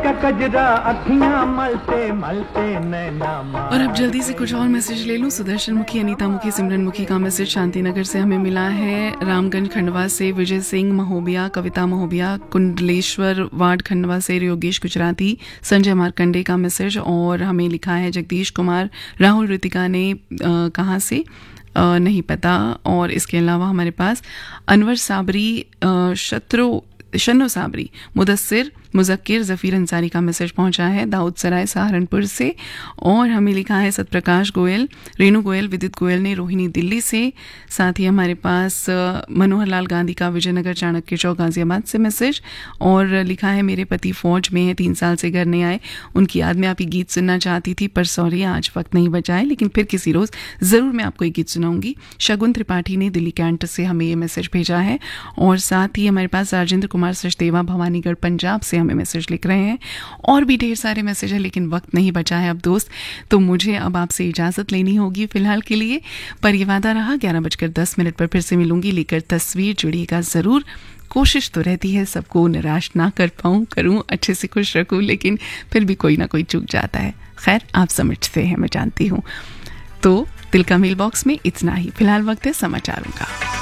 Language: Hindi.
का कजरा अखियां मलते मलते नैना। और अब जल्दी से कुछ और मैसेज ले लूं। सुदर्शन मुखी, अनीता मुखी, सिमरन मुखी का मैसेज शांतिनगर से हमें मिला है। रामगंज खंडवा से विजय सिंह महोबिया, कविता महोबिया, कुंडलेश्वर वार्ड खंडवा से योगेश गुजराती, संजय मार्कंडे का मैसेज। और हमें लिखा है जगदीश कुमार, राहुल ऋतिका ने कहाँ से नहीं पता। और इसके अलावा हमारे पास अनवर साबरी, शनो साबरी, मुदस्सिर, मुजक्किर, जफ़ीर अंसारी का मैसेज पहुंचा है दाऊद सराय सहारनपुर से। और हमें लिखा है सतप्रकाश गोयल, रेणु गोयल, विदित गोयल ने रोहिणी दिल्ली से। साथ ही हमारे पास मनोहर लाल गांधी का विजयनगर चाणक्य चौक गाजियाबाद से मैसेज। और लिखा है मेरे पति फौज में है, 3 साल से घर नहीं आए, उनकी याद में आप ये गीत सुनना चाहती थी पर सॉरी आज वक्त नहीं बचा है, लेकिन फिर किसी रोज़ ज़रूर मैं आपको ये गीत सुनाऊंगी। शगुन त्रिपाठी ने दिल्ली कैंट से हमें ये मैसेज भेजा है। और साथ ही हमारे पास राजेंद्र कुमार सचदेवा भवानीगढ़ पंजाब से हमें मैसेज लिख रहे हैं। और भी ढेर सारे मैसेज है लेकिन वक्त नहीं बचा है अब दोस्त, तो मुझे अब आपसे इजाज़त लेनी होगी फिलहाल के लिए। पर ये वादा रहा 11:10 पर फिर से मिलूंगी लेकर तस्वीर। जुड़िएगा ज़रूर। कोशिश तो रहती है सबको निराश ना कर पाऊँ, करूँ, अच्छे से खुश रखूँ, लेकिन फिर भी कोई ना कोई चूक जाता है। खैर आप समझते हैं, मैं जानती हूँ। तो दिल का मेल बॉक्स में इतना ही। फिलहाल वक्त है समाचारों का।